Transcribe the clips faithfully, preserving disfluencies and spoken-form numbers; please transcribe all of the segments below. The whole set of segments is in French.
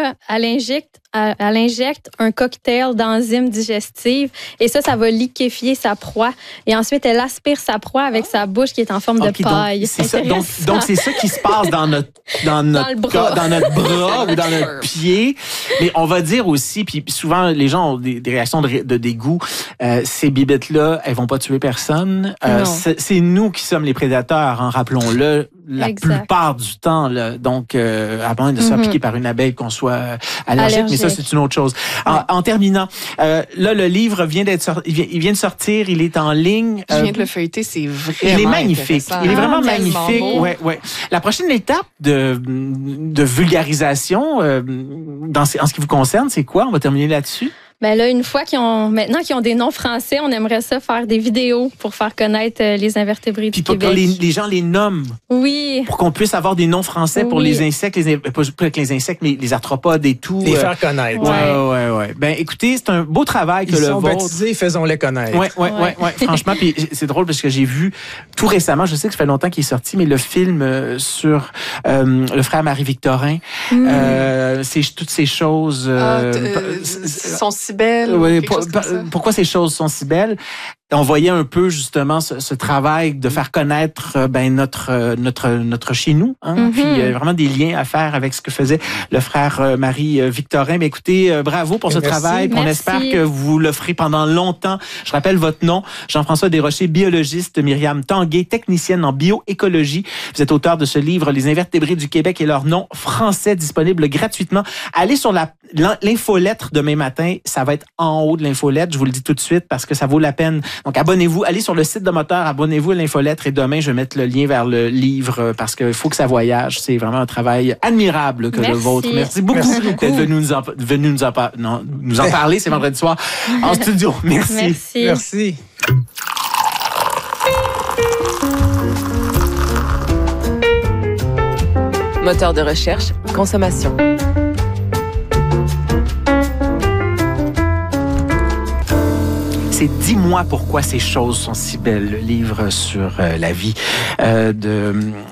là, elle injecte, elle, elle injecte un cocktail d'enzymes digestives et ça, ça va liquéfier sa proie. Et ensuite, elle aspire sa proie avec sa bouche qui est en forme okay, de paille. Donc, c'est ça, donc, donc, c'est ça qui se passe dans notre, dans notre, dans, bras. dans notre bras ou dans notre pied. Mais on va dire aussi, puis souvent, les gens ont des, des réactions de, de dégoût. Euh, ces bibittes-là, elles vont pas tuer personne. Euh, c'est, c'est nous qui sommes les prédateurs, hein, rappelons-le. La exact. plupart du temps, là. Donc, euh, avant de se faire mm-hmm. piquer par une abeille, qu'on soit allergique, allergique, mais ça, c'est une autre chose. En, ouais. en terminant, euh, là, le livre vient d'être sorti, il vient, il vient de sortir, il est en ligne. Je viens de le feuilleter, c'est vraiment Il est magnifique. Il est vraiment ah, magnifique. Ouais, ouais. La prochaine étape de, de vulgarisation, euh, dans, en ce qui vous concerne, c'est quoi? On va terminer là-dessus. Ben là, une fois qu'ils ont, maintenant qu'ils ont des noms français, on aimerait ça faire des vidéos pour faire connaître les invertébrés du Québec. Puis pour que les, les gens les nomment. Oui. Pour qu'on puisse avoir des noms français oui. pour les insectes, les, pas que les insectes, mais les arthropodes et tout. Les faire connaître. Ouais, ouais, ouais. ouais. Ben écoutez, c'est un beau travail que Ils le sont vôtre. baptisés, faisons-les connaître. Ouais, ouais, ouais, ouais. ouais. Franchement, puis c'est drôle parce que j'ai vu tout récemment, je sais que ça fait longtemps qu'il est sorti, mais le film euh, sur euh, le frère Marie-Victorin, mm. euh, c'est toutes ces choses. Euh, ah, euh, sont si belles. Oui, pour, pourquoi ces choses sont si belles? On voyait un peu justement ce, ce travail de faire connaître ben notre notre notre chez nous, hein? Mm-hmm. Puis il y a vraiment des liens à faire avec ce que faisait le frère Marie-Victorin. Mais écoutez, bravo pour ce Merci. travail. On espère que vous le ferez pendant longtemps. Je rappelle votre nom, Jean-François Desrochers, biologiste, Myriam Tanguay, technicienne en bioécologie. Vous êtes auteur de ce livre, Les invertébrés du Québec et leur nom français, disponible gratuitement. Allez sur la l'infolettre demain matin, ça va être en haut de l'infolettre. Je vous le dis tout de suite parce que ça vaut la peine. Donc, abonnez-vous, allez sur le site de Moteur, abonnez-vous à l'infolettre et demain, je vais mettre le lien vers le livre parce qu'il faut que ça voyage. C'est vraiment un travail admirable que Merci. le vôtre. Merci beaucoup, Merci beaucoup. d'être venu nous en, venu nous en, non, nous en parler. C'est vendredi soir en studio. Merci. Merci. Merci. Moteur de recherche, consommation. C'est « Dis-moi pourquoi ces choses sont si belles », le livre sur euh, la vie euh, de, euh,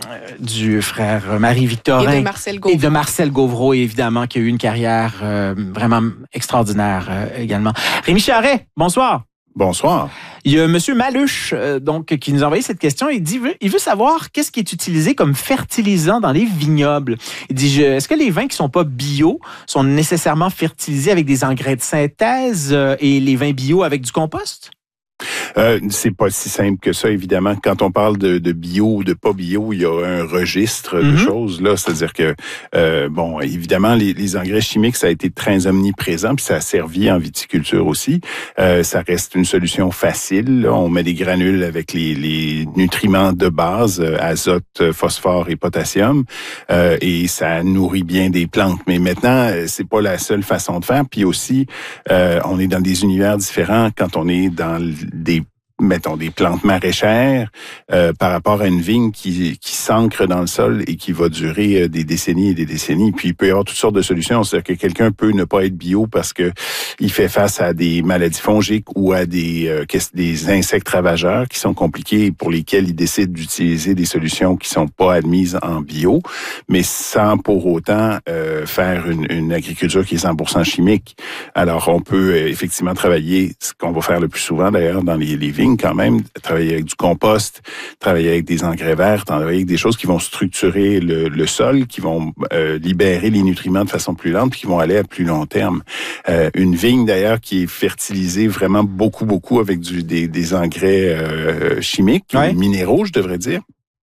du frère Marie-Victorin. Et de Marcel Gauvreau. Et de Marcel Gauvreau, évidemment, qui a eu une carrière euh, vraiment extraordinaire euh, également. Rémi Charret, bonsoir. Bonsoir. Il y a M. Maluche, euh, donc, qui nous a envoyé cette question. Il dit, il veut savoir qu'est-ce qui est utilisé comme fertilisant dans les vignobles. Il dit, je, est-ce que les vins qui sont pas bio sont nécessairement fertilisés avec des engrais de synthèse euh, et les vins bio avec du compost? Euh, c'est pas si simple que ça, évidemment. Quand on parle de, de bio ou de pas bio, il y a un registre de mm-hmm. choses, là. C'est-à-dire que, euh, bon, évidemment, les, les engrais chimiques, ça a été très omniprésent, puis ça a servi en viticulture aussi. Euh, ça reste une solution facile, là. On met des granules avec les, les nutriments de base, euh, azote, phosphore et potassium, euh, et ça nourrit bien des plantes. Mais maintenant, c'est pas la seule façon de faire. Puis aussi, euh, on est dans des univers différents quand on est dans des mettons des plantes maraîchères euh, par rapport à une vigne qui, qui s'ancre dans le sol et qui va durer euh, des décennies et des décennies. Puis il peut y avoir toutes sortes de solutions. C'est-à-dire que quelqu'un peut ne pas être bio parce que il fait face à des maladies fongiques ou à des euh, des insectes ravageurs qui sont compliqués et pour lesquels il décide d'utiliser des solutions qui sont pas admises en bio, mais sans pour autant euh, faire une, une agriculture qui est cent pour cent chimique. Alors on peut euh, effectivement travailler, ce qu'on va faire le plus souvent d'ailleurs dans les, les vignes quand même, travailler avec du compost, travailler avec des engrais verts, travailler avec des choses qui vont structurer le, le sol, qui vont euh, libérer les nutriments de façon plus lente, puis qui vont aller à plus long terme. Euh, une vigne d'ailleurs qui est fertilisée vraiment beaucoup, beaucoup avec du, des, des engrais euh, chimiques, ouais. minéraux, je devrais dire.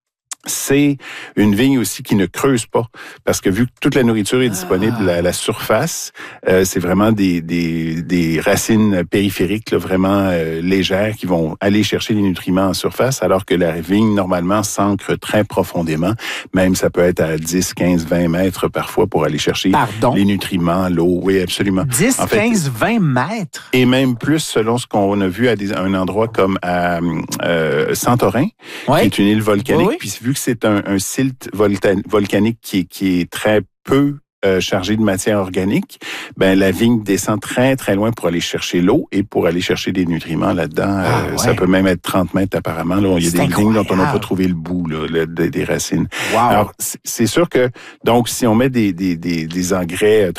C'est une vigne aussi qui ne creuse pas, parce que vu que toute la nourriture est disponible ah. à la surface, euh, c'est vraiment des, des, des racines périphériques là, vraiment euh, légères qui vont aller chercher les nutriments en surface, alors que la vigne, normalement, s'ancre très profondément. Même ça peut être à dix, quinze, vingt mètres parfois pour aller chercher Pardon? les nutriments, l'eau. Oui, absolument. dix, en fait, quinze, vingt mètres? Et même plus selon ce qu'on a vu à, des, à un endroit comme à euh, Santorin, ouais. qui est une île volcanique. Oui, oui. Puis vu que c'est un, un silt volta- volcanique qui est, qui est très peu Euh, chargé de matière organique, ben la vigne descend très très loin pour aller chercher l'eau et pour aller chercher des nutriments là-dedans. Ah, euh, ouais. Ça peut même être trente mètres apparemment. Là, il y a des vignes dont on n'a pas trouvé le bout là, le, des, des racines. Wow. Alors c'est, c'est sûr que donc si on met des des des, des engrais